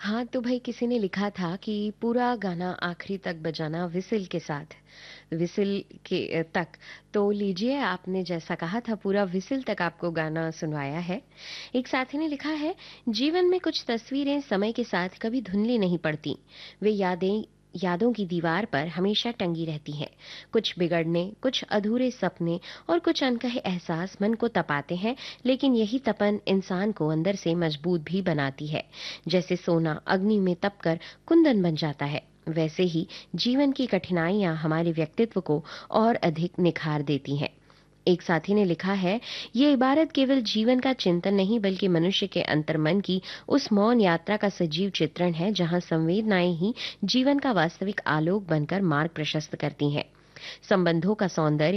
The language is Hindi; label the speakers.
Speaker 1: हाँ, तो भई किसी ने लिखा था कि पूरा गाना आखिरी तक बजाना व्हिसिल के साथ, व्हिसिल के तक। तो लीजिए आपने जैसा कहा था पूरा व्हिसिल तक आपको गाना सुनवाया है। एक साथी ने लिखा है, जीवन में कुछ तस्वीरें समय के साथ कभी धुंधली नहीं पड़ती। वे यादों की दीवार पर हमेशा टंगी रहती हैं। कुछ बिगड़ने, कुछ अधूरे सपने और कुछ अनकहे एहसास मन को तपाते हैं, लेकिन यही तपन इंसान को अंदर से मजबूत भी बनाती है। जैसे सोना अग्नि में तपकर कुंदन बन जाता है, वैसे ही जीवन की कठिनाइयां हमारे व्यक्तित्व को और अधिक निखार देती हैं। एक साथी ने लिखा है, ये इबारत केवल जीवन का चिंतन नहीं बल्कि मनुष्य के अंतर्मन की उस मौन यात्रा का सजीव चित्रण है जहां संवेदनाएं ही जीवन का वास्तविक आलोक बनकर मार्ग प्रशस्त करती हैं। संबंधों का सौंदर्य